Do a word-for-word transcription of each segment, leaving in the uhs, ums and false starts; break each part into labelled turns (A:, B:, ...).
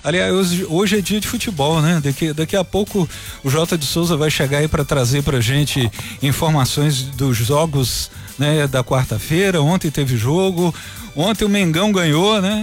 A: Aliás, hoje, hoje é dia de futebol, né? Daqui, daqui a pouco o Jota de Souza vai chegar aí para trazer pra gente informações dos jogos, né, da quarta-feira. Ontem teve jogo, ontem o Mengão ganhou, né?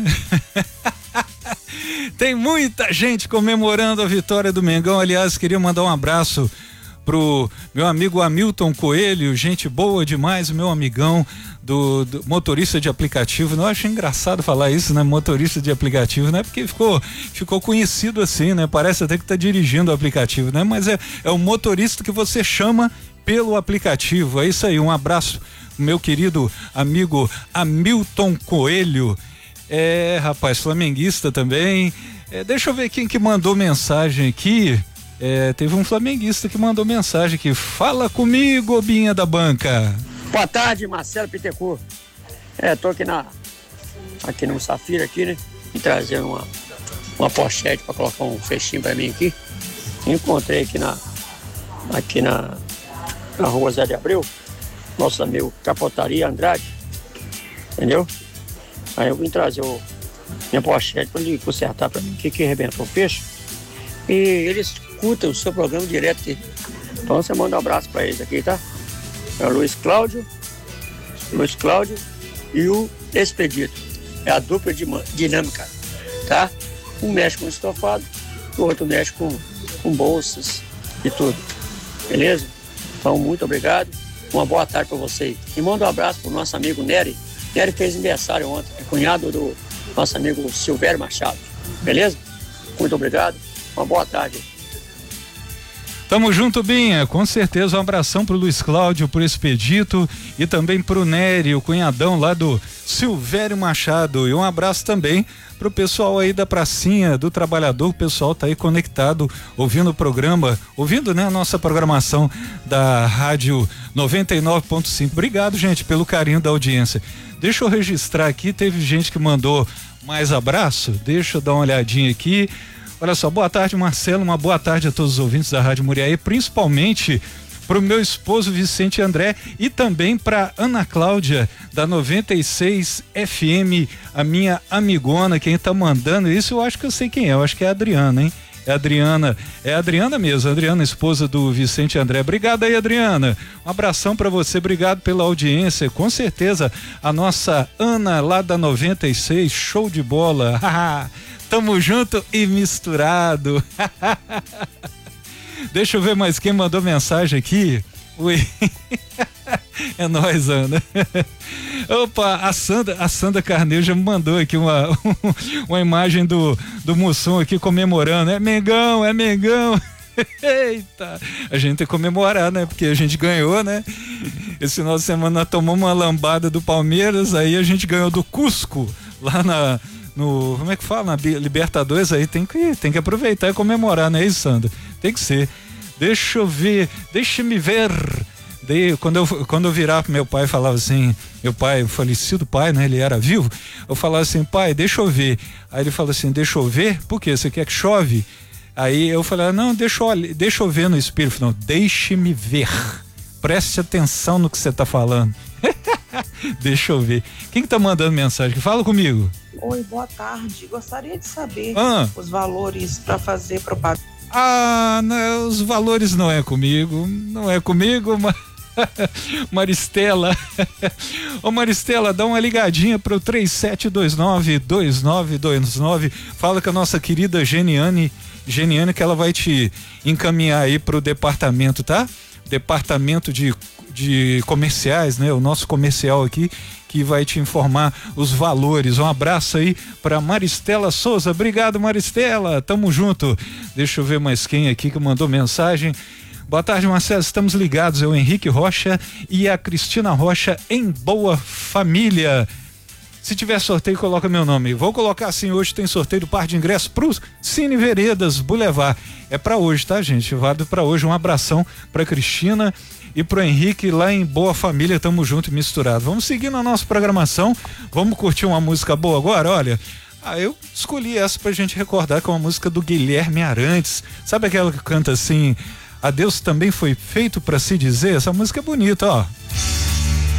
A: Tem muita gente comemorando a vitória do Mengão. Aliás, queria mandar um abraço pro meu amigo Hamilton Coelho, gente boa demais, meu amigão do, do motorista de aplicativo. Eu acho engraçado falar isso, né? Motorista de aplicativo, né? Porque ficou, ficou conhecido assim, né? Parece até que tá dirigindo o aplicativo, né? Mas é, é o motorista que você chama pelo aplicativo. É isso aí, um abraço, meu querido amigo Hamilton Coelho. É, rapaz, flamenguista também. É, deixa eu ver quem que mandou mensagem aqui. É, teve um flamenguista que mandou mensagem aqui. Fala comigo, Binha da banca.
B: Boa tarde, Marcelo Pittencourt. É, tô aqui na aqui no Safira aqui, né? E trazendo uma uma pochete para colocar um fechinho para mim aqui. Encontrei aqui na aqui na na rua Zé de Abreu, nosso amigo Capotaria Andrade, entendeu? Aí eu vim trazer o, minha pochete para ele consertar para mim o que que arrebentou o peixe. E eles escutam o seu programa direto. Então você manda um abraço para eles aqui, tá? É o Luiz Cláudio, Luiz Cláudio e o Expedito. É a dupla de dinâmica, tá? Um mexe com estofado, o outro mexe com, com bolsas e tudo. Beleza? Então, muito obrigado. Uma boa tarde para vocês. E manda um abraço pro nosso amigo Nery. Nery fez aniversário ontem, é cunhado do nosso amigo Silvério Machado. Beleza? Muito obrigado. Uma boa tarde.
A: Tamo junto, Binha, com certeza. Um abração pro Luiz Cláudio, pro Expedito e também pro Nery, o cunhadão lá do Silvério Machado. E um abraço também pro pessoal aí da pracinha do trabalhador. O pessoal tá aí conectado, ouvindo o programa, ouvindo, né, a nossa programação da Rádio noventa e nove ponto cinco. Obrigado, gente, pelo carinho da audiência. Deixa eu registrar aqui, teve gente que mandou mais abraço, deixa eu dar uma olhadinha aqui. Olha só, boa tarde, Marcelo, uma boa tarde a todos os ouvintes da Rádio Muriaé, principalmente pro meu esposo Vicente André e também pra Ana Cláudia da noventa e seis F M, a minha amigona. Quem tá mandando isso, eu acho que eu sei quem é, eu acho que é a Adriana, hein? É a Adriana, é a Adriana mesmo, a Adriana, esposa do Vicente André. Obrigado aí, Adriana. Um abração pra você, obrigado pela audiência. Com certeza, a nossa Ana lá da noventa e seis, show de bola. Tamo junto e misturado. Deixa eu ver mais quem mandou mensagem aqui. Ui. É nóis, Ana. Opa, a Sandra, a Sandra Carneiro já me mandou aqui uma, uma imagem do, do Mussum aqui comemorando. É Mengão, é Mengão. Eita, a gente tem que comemorar, né? Porque a gente ganhou, né? Esse final de semana nós tomamos uma lambada do Palmeiras, aí a gente ganhou do Cusco, lá na... No, como é que fala? Na Libertadores, aí tem que, tem que aproveitar e comemorar, né, Sandra? Tem que ser. Deixa eu ver, deixa-me ver. De, quando, eu, quando eu virar pro meu pai, falava assim, meu pai, o falecido pai, né, ele era vivo, eu falava assim, pai, deixa eu ver. Aí ele falou assim, deixa eu ver? Por quê? Você quer que chove? Aí eu falei, não, deixa eu, deixa eu ver no espírito. Não, deixe-me ver. Preste atenção no que você tá falando. Deixa eu ver. Quem que tá mandando mensagem? Fala comigo.
C: Oi, boa tarde. Gostaria de saber
A: ah.
C: os valores para fazer propaganda.
A: Ah, não, os valores não é comigo. Não é comigo, mas... Maristela. Ô Maristela, dá uma ligadinha pro três sete dois nove, dois nove dois nove. Fala com a nossa querida Geniane, Geniane, que ela vai te encaminhar aí pro departamento, tá? Departamento de, de comerciais, né? O nosso comercial aqui, que vai te informar os valores. Um abraço aí pra Maristela Souza. Obrigado, Maristela. Tamo junto. Deixa eu ver mais quem aqui que mandou mensagem. Boa tarde, Marcelo. Estamos ligados. É o Henrique Rocha e a Cristina Rocha em Boa Família. Se tiver sorteio, coloca meu nome. Vou colocar assim, hoje tem sorteio do par de ingressos pro Cine Veredas Boulevard. É pra hoje, tá, gente? Válido pra hoje. Um abração pra Cristina e pro Henrique lá em Boa Família. Tamo junto e misturado. Vamos seguir na nossa programação. Vamos curtir uma música boa agora? Olha, ah, eu escolhi essa pra gente recordar, que é uma música do Guilherme Arantes. Sabe aquela que canta assim, adeus também foi feito pra se dizer? Essa música é bonita, ó.